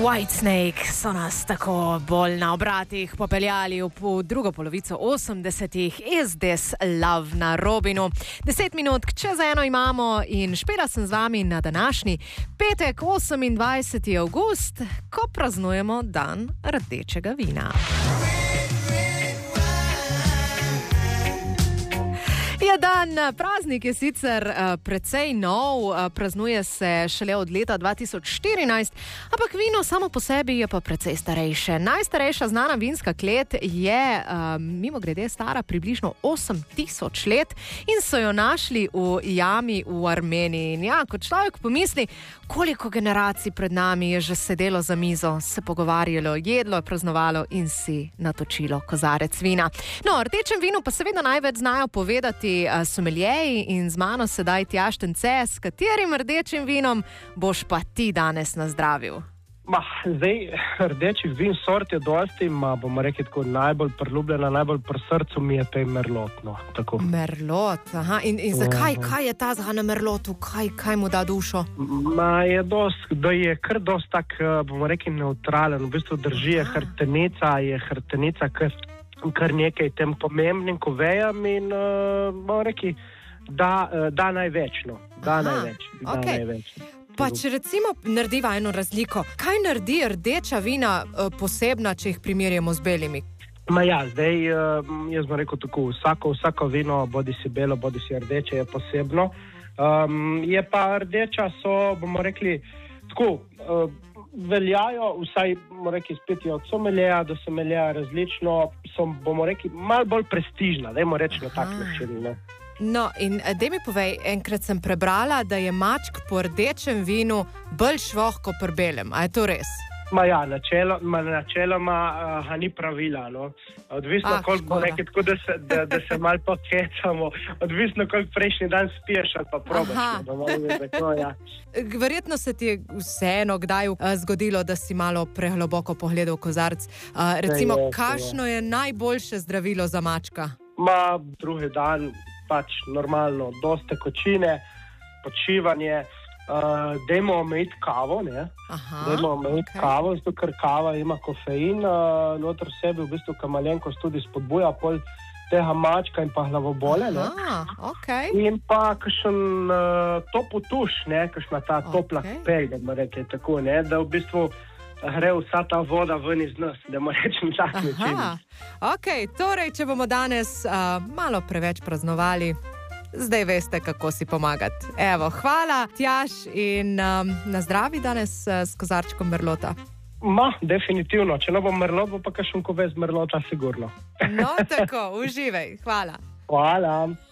Whitesnake so nas tako bolj na obratih popeljali v drugo polovico 80-ih. Is this love na Robinu? 10 minut čez eno imamo in špela sem z vami na današnji petek, 28. avgust, ko praznujemo dan rdečega vina. Je dan, praznik je sicer precej nov, praznuje se šele od leta 2014, ampak vino samo po sebi je pa precej starejše. Najstarejša znana vinska klet je mimogrede stara približno 8000 let in so jo našli v jami v Armeniji. In ja, ko človek pomisli, koliko generacij pred nami je že sedelo za mizo, se pogovarjalo, jedlo, praznovalo in si natočilo kozarec vina. No, o rdečem vinu pa seveda največ znajo povedati someljeji in z mano sedaj Tjaž Tence, s katerim rdečim vinom boš pa ti danes nazdravil? Zdaj, rdečih vin sort je dosti, bomo rekli tako najbolj priljubljena, najbolj pri srcu mi je tej merlot. No, tako. Merlot, aha. In zakaj? Kaj je ta na merlotu? Kaj mu da dušo? Da je kar dosti tak, bomo rekli, neutralen. V bistvu drži je hrbtenica, kar nekaj tem pomembnim kovejam in bomo rekli, da največ, no. Največ. Pa če recimo narediva eno razliko, kaj naredi rdeča vina posebna, če jih primerjamo z belimi? Zdaj, jaz bom rekel tako, vsako vino, bodi si belo, bodi si rdeče, je posebno. Je pa rdeča so, bomo rekli, tako, veljajo, vsaj, bomo rekli, spet je od someljeja do someljeja različno, so, bomo rekli, malo bolj prestižna, dajmo reči na tak način, ne. No, in daj mi povej, enkrat sem prebrala, da je mačk po rdečem vinu bolj švoh kot pri belem. A je to res? Načeloma ni pravila, no. Odvisno, koliko bo nekaj, tako da se malo pokecamo, odvisno, koliko prejšnji dan spiješ ali pa probaš. Verjetno se ti je vseeno kdaj zgodilo, da si malo pregloboko pogledal kozarec. Recimo, kakšno je najboljše zdravilo za mačka? Drugi dan pač normalno, dosti tekočine, počivanje, dajmo omejiti kavo, ne? Kavo, zato ker kava ima kofein, noter v sebi, v bistvu, ki malenkost tudi spodbuja pol tega mačka in pa glavobole, ne? In pa kakšen topu tuš, ne? Kakšna ta topla pelj, da bomo rekli tako, ne? Da v bistvu gre vsa ta voda ven iz nas, da bomo reči na tak način. Torej, če bomo danes malo preveč praznovali, zdaj veste, kako si pomagati. Evo, hvala, Tjaž, in na zdravi danes s kozarčkom merlota. Definitivno. Če ne bo merlot, bo pa kakšen kovez merlota, sigurno. No, tako, uživaj. Hvala. Hvala.